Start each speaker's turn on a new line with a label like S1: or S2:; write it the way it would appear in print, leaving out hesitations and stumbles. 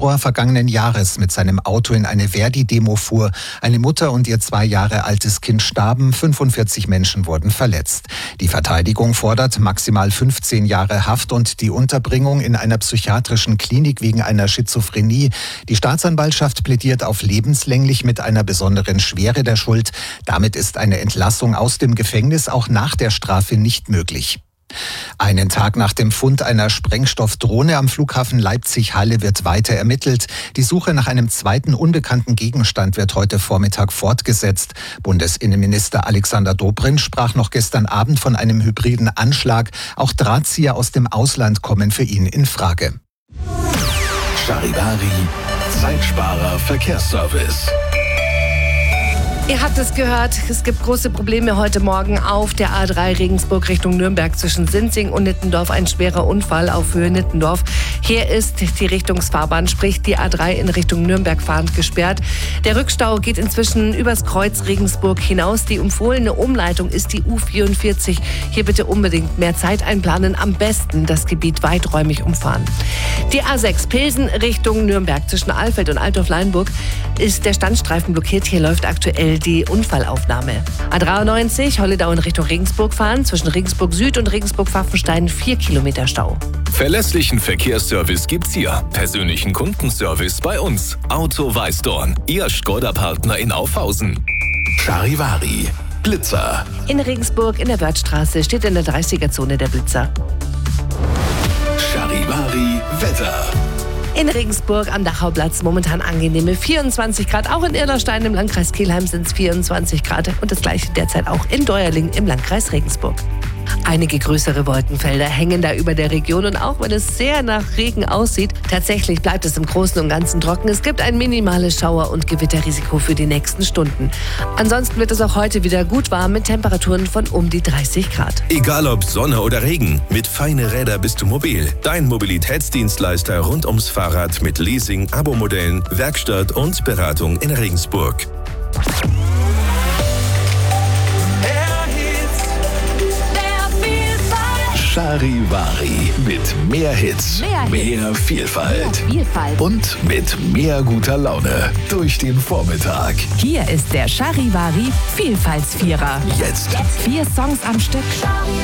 S1: Februar vergangenen Jahres mit seinem Auto in eine Verdi-Demo fuhr. Eine Mutter und ihr 2 Jahre altes Kind starben, 45 Menschen wurden verletzt. Die Verteidigung fordert maximal 15 Jahre Haft und die Unterbringung in einer psychiatrischen Klinik wegen einer Schizophrenie. Die Staatsanwaltschaft plädiert auf lebenslänglich mit einer besonderen Schwere der Schuld. Damit ist eine Entlassung aus dem Gefängnis auch nach der Strafe nicht möglich. Einen Tag nach dem Fund einer Sprengstoffdrohne am Flughafen Leipzig-Halle wird weiter ermittelt. Die Suche nach einem zweiten unbekannten Gegenstand wird heute Vormittag fortgesetzt. Bundesinnenminister Alexander Dobrindt sprach noch gestern Abend von einem hybriden Anschlag. Auch Drahtzieher aus dem Ausland kommen für ihn in Frage.
S2: Charivari, Zeitsparer Verkehrsservice.
S3: Ihr habt es gehört, es gibt große Probleme heute Morgen auf der A3 Regensburg Richtung Nürnberg zwischen Sinzing und Nittendorf. Ein schwerer Unfall auf Höhe Nittendorf. Hier ist die Richtungsfahrbahn, sprich die A3 in Richtung Nürnberg fahrend gesperrt. Der Rückstau geht inzwischen übers Kreuz Regensburg hinaus. Die empfohlene Umleitung ist die U44. Hier bitte unbedingt mehr Zeit einplanen. Am besten das Gebiet weiträumig umfahren. Die A6 Pilsen Richtung Nürnberg zwischen Alfeld und Altdorf-Leinburg ist der Standstreifen blockiert. Hier läuft aktuell die Unfallaufnahme. A93 Holledau in Richtung Regensburg fahren. Zwischen Regensburg Süd und Regensburg-Pfaffenstein 4 Kilometer Stau.
S2: Verlässlichen Verkehrsservice gibt's hier. Persönlichen Kundenservice bei uns. Auto Weißdorn, Ihr Škoda-Partner in Aufhausen. Charivari, Blitzer.
S3: In Regensburg in der Wörthstraße steht in der 30er-Zone der Blitzer.
S2: Charivari, Wetter.
S3: In Regensburg am Dachauplatz momentan angenehme 24 Grad. Auch in Irlerstein im Landkreis Kelheim sind es 24 Grad. Und das gleiche derzeit auch in Deuerling im Landkreis Regensburg. Einige größere Wolkenfelder hängen da über der Region. Und auch wenn es sehr nach Regen aussieht, tatsächlich bleibt es im Großen und Ganzen trocken. Es gibt ein minimales Schauer- und Gewitterrisiko für die nächsten Stunden. Ansonsten wird es auch heute wieder gut warm mit Temperaturen von um die 30 Grad.
S2: Egal ob Sonne oder Regen, mit Feine Räder bist du mobil. Dein Mobilitätsdienstleister rund ums Fahrrad mit Leasing, Abo-Modellen, Werkstatt und Beratung in Regensburg. Charivari mit mehr Hits, mehr Vielfalt und mit mehr guter Laune durch den Vormittag.
S4: Hier ist der Charivari Vielfaltsvierer.
S2: Jetzt
S4: 4 Songs am Stück.